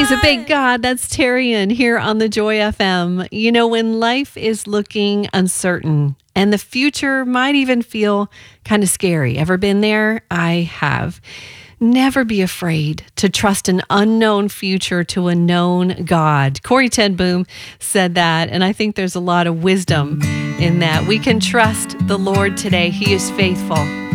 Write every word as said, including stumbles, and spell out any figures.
There's a big God. That's Tarian here on the Joy F M. You know, when life is looking uncertain and the future might even feel kind of scary. Ever been there? I have. Never be afraid to trust an unknown future to a known God. Corey Ten Boom said that, and I think there's a lot of wisdom in that. We can trust the Lord today. He is faithful.